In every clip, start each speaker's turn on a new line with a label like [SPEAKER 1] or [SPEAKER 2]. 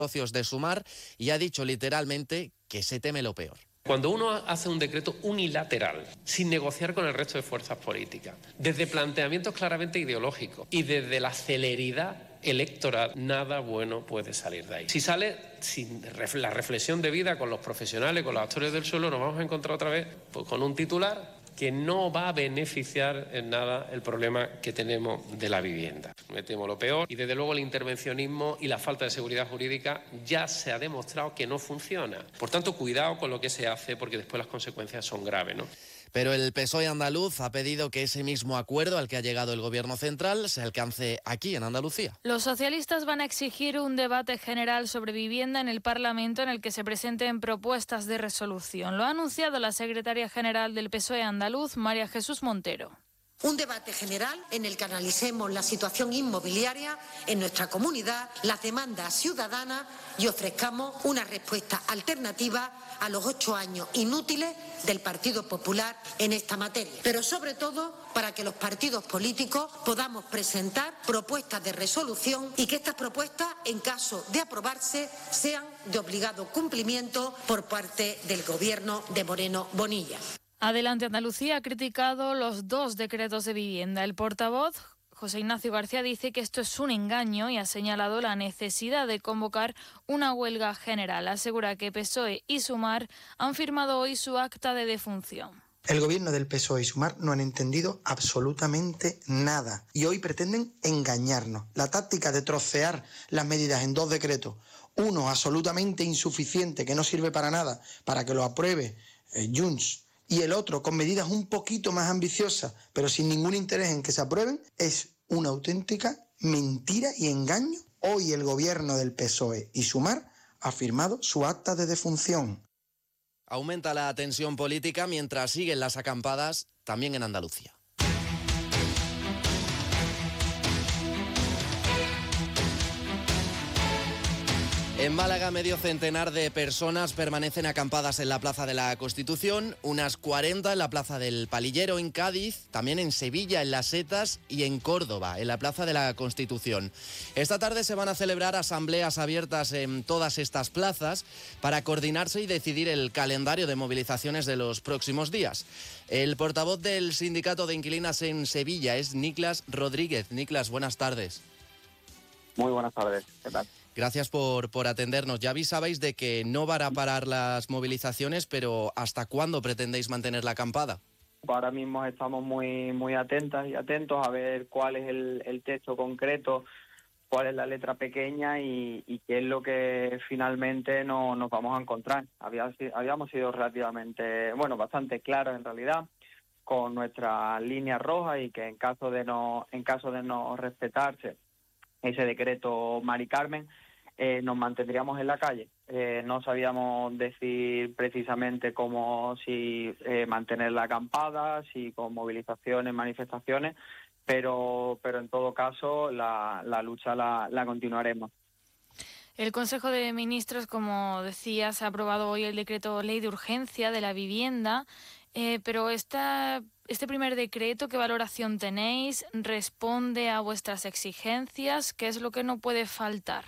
[SPEAKER 1] socios de Sumar y ha dicho literalmente que se teme lo peor.
[SPEAKER 2] Cuando uno hace un decreto unilateral, sin negociar con el resto de fuerzas políticas, desde planteamientos claramente ideológicos y desde la celeridad electoral, nada bueno puede salir de ahí. Si sale sin la reflexión debida con los profesionales, con los actores del suelo, nos vamos a encontrar otra vez pues, con un titular que no va a beneficiar en nada el problema que tenemos de la vivienda. Me temo lo peor y desde luego el intervencionismo y la falta de seguridad jurídica ya se ha demostrado que no funciona. Por tanto, cuidado con lo que se hace porque después las consecuencias son graves, ¿no?
[SPEAKER 1] Pero el PSOE andaluz ha pedido que ese mismo acuerdo al que ha llegado el Gobierno central se alcance aquí, en Andalucía.
[SPEAKER 3] Los socialistas van a exigir un debate general sobre vivienda en el Parlamento en el que se presenten propuestas de resolución. Lo ha anunciado la secretaria general del PSOE andaluz, María Jesús Montero.
[SPEAKER 4] Un debate general en el que analicemos la situación inmobiliaria en nuestra comunidad, las demandas ciudadanas y ofrezcamos una respuesta alternativa a los 8 años inútiles del Partido Popular en esta materia. Pero sobre todo para que los partidos políticos podamos presentar propuestas de resolución y que estas propuestas, en caso de aprobarse, sean de obligado cumplimiento por parte del Gobierno de Moreno Bonilla.
[SPEAKER 3] Adelante Andalucía ha criticado los 2 decretos de vivienda. El portavoz, José Ignacio García, dice que esto es un engaño y ha señalado la necesidad de convocar una huelga general. Asegura que PSOE y Sumar han firmado hoy su acta de defunción.
[SPEAKER 5] El gobierno del PSOE y Sumar no han entendido absolutamente nada y hoy pretenden engañarnos. La táctica de trocear las medidas en 2 decretos, uno absolutamente insuficiente que no sirve para nada, para que lo apruebe Junts, y el otro con medidas un poquito más ambiciosas, pero sin ningún interés en que se aprueben, es una auténtica mentira y engaño. Hoy el gobierno del PSOE y Sumar ha firmado su acta de defunción.
[SPEAKER 1] Aumenta la tensión política mientras siguen las acampadas también en Andalucía. En Málaga, medio centenar de personas permanecen acampadas en la Plaza de la Constitución, unas 40 en la Plaza del Palillero en Cádiz, también en Sevilla, en Las Setas y en Córdoba, en la Plaza de la Constitución. Esta tarde se van a celebrar asambleas abiertas en todas estas plazas para coordinarse y decidir el calendario de movilizaciones de los próximos días. El portavoz del Sindicato de Inquilinas en Sevilla es Niklas Rodríguez. Niklas, buenas tardes.
[SPEAKER 6] Muy buenas tardes, ¿qué tal?
[SPEAKER 1] Gracias por atendernos. Ya avisabais de que no van a parar las movilizaciones, pero ¿hasta cuándo pretendéis mantener la acampada?
[SPEAKER 6] Ahora mismo estamos muy atentas y atentos a ver cuál es el texto concreto, cuál es la letra pequeña y qué es lo que finalmente nos vamos a encontrar. Habíamos sido relativamente, bastante claros en realidad con nuestras líneas rojas y que en caso de no respetarse ese decreto Mari Carmen, nos mantendríamos en la calle. No sabíamos decir precisamente cómo, si mantener la acampada, si con movilizaciones, manifestaciones, pero en todo caso la lucha la continuaremos.
[SPEAKER 3] El Consejo de Ministros, como decía, se ha aprobado hoy el decreto ley de urgencia de la vivienda, pero este primer decreto, ¿qué valoración tenéis? ¿Responde a vuestras exigencias? ¿Qué es lo que no puede faltar?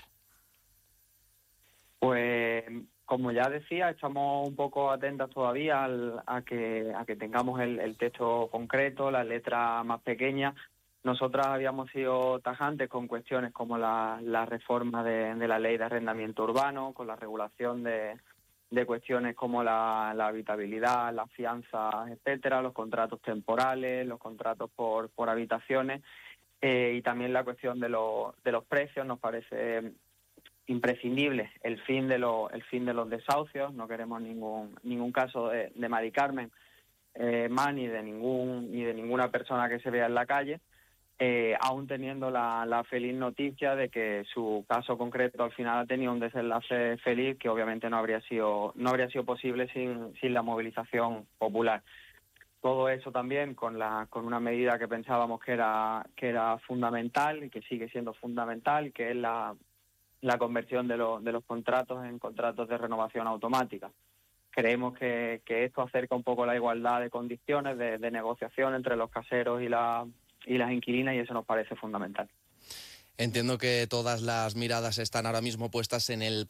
[SPEAKER 6] Pues, como ya decía, estamos un poco atentas todavía a que tengamos el texto concreto, la letra más pequeña. Nosotras habíamos sido tajantes con cuestiones como la reforma de la ley de arrendamiento urbano, con la regulación de cuestiones como la habitabilidad, las fianzas, etcétera, los contratos temporales, los contratos por habitaciones, y también la cuestión de los precios. Nos parece imprescindible el fin de los desahucios. No queremos ningún caso de Mari Carmen, más ni de ninguna persona que se vea en la calle, aún teniendo la feliz noticia de que su caso concreto al final ha tenido un desenlace feliz que obviamente no habría sido posible sin la movilización popular. Todo eso también con una medida que pensábamos que era fundamental y que sigue siendo fundamental, que es la conversión de los contratos en contratos de renovación automática. Creemos que esto acerca un poco la igualdad de condiciones de negociación entre los caseros y las inquilinas, y eso nos parece fundamental.
[SPEAKER 1] Entiendo que todas las miradas están ahora mismo puestas en el